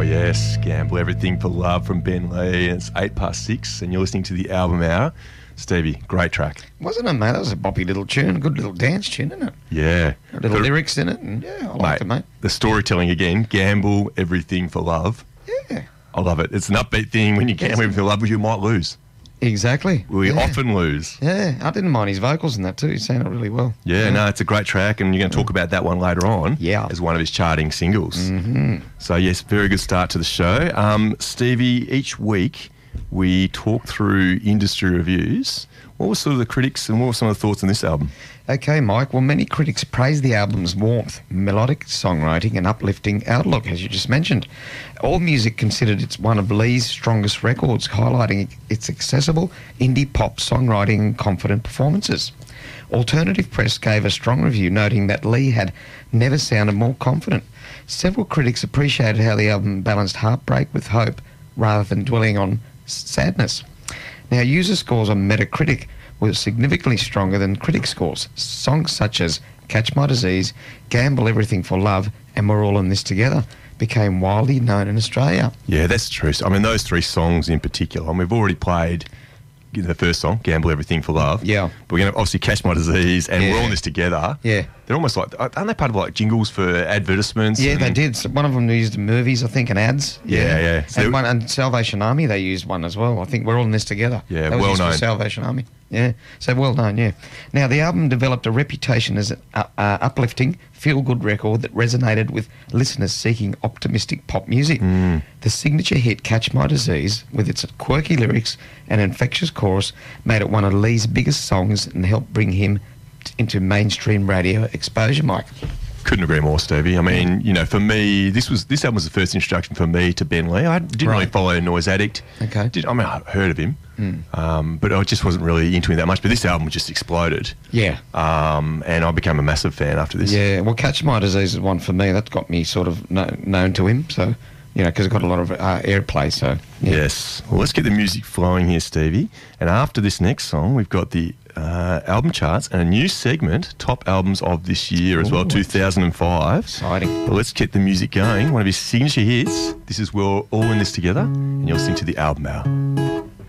Oh, yes. Gamble Everything for Love from Ben Lee. It's 6:08, and you're listening to the Album Hour. Stevie, great track. Wasn't it, mate? That was a boppy little tune, a good little dance tune, isn't it? Yeah. Little lyrics in it, and yeah, I liked it, mate. The storytelling again, Gamble Everything for Love. Yeah. I love it. It's an upbeat thing when you gamble everything for love, because you might lose. Exactly. We often lose. Yeah, I didn't mind his vocals in that too. He's saying it really well. Yeah, no, it's a great track, and you're going to talk about that one later on as one of his charting singles. Mm-hmm. So, yes, very good start to the show. Stevie, each week we talk through industry reviews. What were sort of the critics and what were some of the thoughts on this album? Okay, Mike. Well, many critics praise the album's warmth, melodic songwriting and uplifting outlook, as you just mentioned. AllMusic considered it's one of Lee's strongest records, highlighting its accessible indie pop songwriting and confident performances. Alternative Press gave a strong review, noting that Lee had never sounded more confident. Several critics appreciated how the album balanced heartbreak with hope rather than dwelling on sadness. Now, user scores on Metacritic were significantly stronger than critic scores. Songs such as Catch My Disease, Gamble Everything for Love, and We're All in This Together became widely known in Australia. Yeah, that's true. I mean, those three songs in particular, and we've already played the first song, Gamble Everything for Love. Yeah. But we're going to obviously Catch My Disease and We're All in This Together. Yeah. They're almost like, aren't they part of like jingles for advertisements? Yeah, they did. So one of them used in movies, I think, and ads. Yeah. So and Salvation Army, they used one as well. I think We're All in This Together. Yeah, that was well used for known. Salvation Army. Yeah, so well known, yeah. Now, the album developed a reputation as an uplifting, feel-good record that resonated with listeners seeking optimistic pop music. The signature hit, Catch My Disease, with its quirky lyrics and infectious chorus, made it one of Lee's biggest songs and helped bring him into mainstream radio exposure, Mike. Couldn't agree more, Stevie. I mean, you know, for me, this album was the first introduction for me to Ben Lee. I didn't really follow Noise Addict. Okay. I heard of him, but I just wasn't really into him that much. But this album just exploded. Yeah. And I became a massive fan after this. Yeah, well, Catch My Disease is one for me. That got me sort of known to him, so, you know, because it got a lot of airplay, so... Yeah. Yes. Well, let's get the music flowing here, Stevie. And after this next song, we've got the album charts and a new segment, Top Albums of This Year as well, 2005. Exciting. But let's get the music going. One of his signature hits. This is We're All in This Together, and you're listening to the Album Hour.